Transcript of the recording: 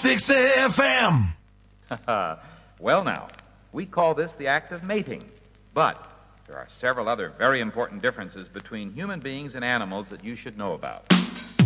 106 FM. Well, now, we call this the act of mating, but there are several other very important differences between human beings and animals that you should know about.